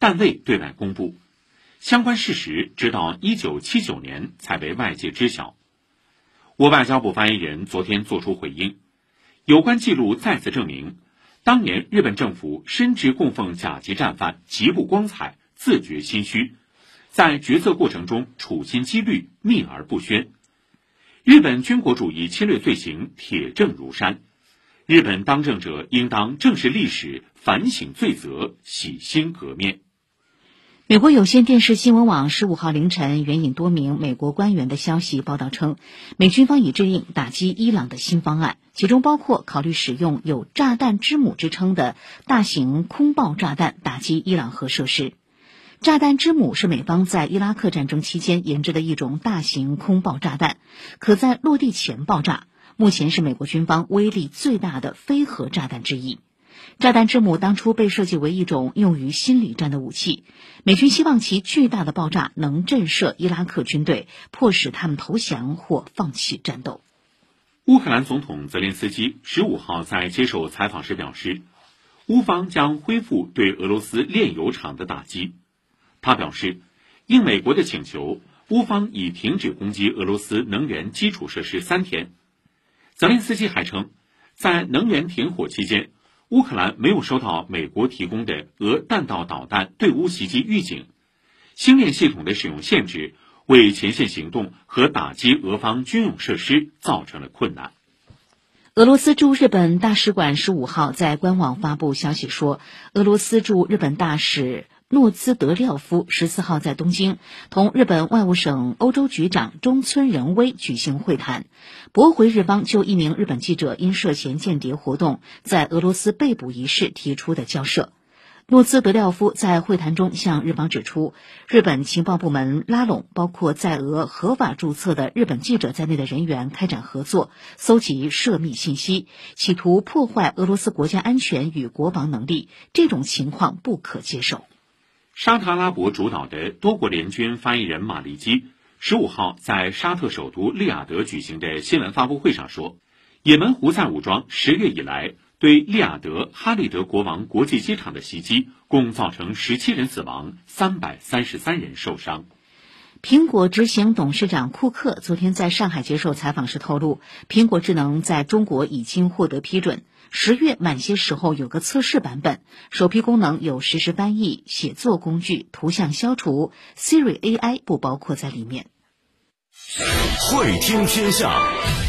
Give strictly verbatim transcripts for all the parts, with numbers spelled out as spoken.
但未对外公布。相关事实直到一九七九年才被外界知晓。我外交部发言人昨天作出回应，有关记录再次证明，当年日本政府深知供奉甲级战犯极不光彩，自觉心虚，在决策过程中处心积虑，秘而不宣。日本军国主义侵略罪行铁证如山，日本当政者应当正视历史，反省罪责，洗心革面。 美国有线电视新闻网十五号凌晨援引多名美国官员的消息报道称，美军方已制定打击伊朗的新方案，其中包括考虑使用有炸弹之母之称的大型空爆炸弹打击伊朗核设施。炸弹之母是美方在伊拉克战争期间研制的一种大型空爆炸弹，可在落地前爆炸，目前是美国军方威力最大的非核炸弹之一。炸弹之母当初被设计为一种用于心理战的武器，美军希望其巨大的爆炸能震慑伊拉克军队，迫使他们投降或放弃战斗。 乌克兰总统泽连斯基十五号在接受采访时表示，乌方将恢复对俄罗斯炼油厂的打击。他表示，应美国的请求，乌方已停止攻击俄罗斯能源基础设施三天。泽连斯基还称，在能源停火期间，乌克兰没有收到美国提供的俄弹道导弹对乌袭击预警，星链系统的使用限制为前线行动和打击俄方军用设施造成了困难。 俄罗斯驻日本大使馆十五号在官网发布消息说，俄罗斯驻日本大使诺兹德廖夫十四号在东京同日本外务省欧洲局长中村仁威举行会谈，驳回日方就一名日本记者因涉嫌间谍活动在俄罗斯被捕一事提出的交涉。诺兹德廖夫在会谈中向日方指出，日本情报部门拉拢包括在俄合法注册的日本记者在内的人员开展合作，搜集涉密信息，企图破坏俄罗斯国家安全与国防能力，这种情况不可接受。 沙特阿拉伯主导的多国联军发言人马利基十五号在沙特首都利雅得举行的新闻发布会上说，也门胡塞武装十月以来对利雅得哈利德国王国际机场的袭击，共造成十七人死亡，三百三十三人受伤。 苹果执行董事长库克昨天在上海接受采访时透露，苹果智能在中国已经获得批准，十月晚些时候有个测试版本，首批功能有实时翻译、写作工具、图像消除， Siri A I 不包括在里面。 会听天下，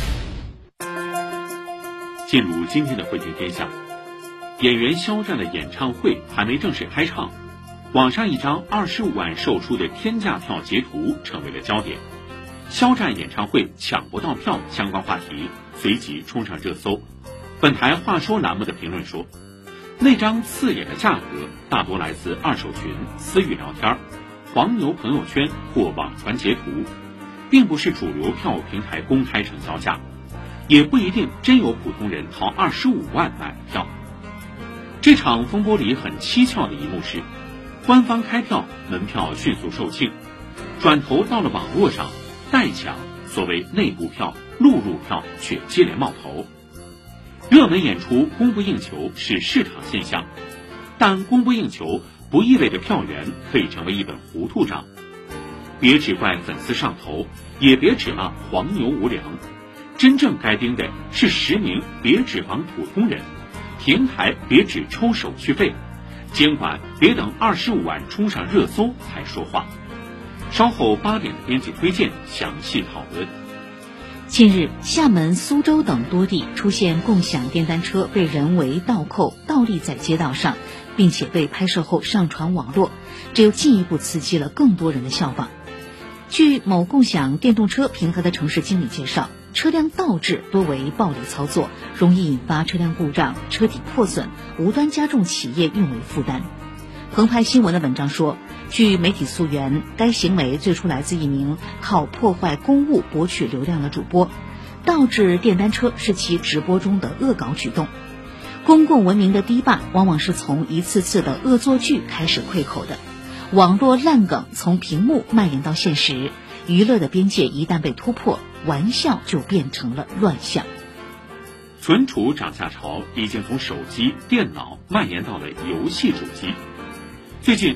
进入今天的会听天下，演员肖战的演唱会还没正式开唱，网上一张二十五万售出的天价票截图成为了焦点。肖战演唱会抢不到票相关话题随即冲上热搜。本台话说栏目的评论说，那张刺眼的价格大多来自二手群、私域聊天、黄牛朋友圈或网传截图，并不是主流票务平台公开成交价，也不一定真有普通人掏二十五万买了票。这场风波里很蹊跷的一幕是，官方开票，门票迅速售罄，转头到了网络上代抢，所谓内部票、录入票却接连冒头。热门演出供不应求是市场现象，但供不应求不意味着票源可以成为一本糊涂账。别只怪粉丝上头，也别只骂黄牛无良，真正该盯的是实名，别指望普通人，平台别只抽手续费，监管别等二十五万冲上热搜才说话。稍后八点的编辑推荐详细讨论。 近日，厦门、苏州等多地出现共享电单车被人为倒扣、倒立在街道上，并且被拍摄后上传网络，这又进一步刺激了更多人的效仿。据某共享电动车平台的城市经理介绍，车辆倒置多为暴力操作，容易引发车辆故障、车体破损，无端加重企业运维负担。澎湃新闻的文章说，据媒体溯源，该行为最初来自一名靠破坏公物博取流量的主播，倒置电单车是其直播中的恶搞举动。公共文明的堤坝往往是从一次次的恶作剧开始溃口的，网络烂梗从屏幕蔓延到现实，娱乐的边界一旦被突破，玩笑就变成了乱象。 存储涨价潮已经从手机、电脑蔓延到了游戏主机。最近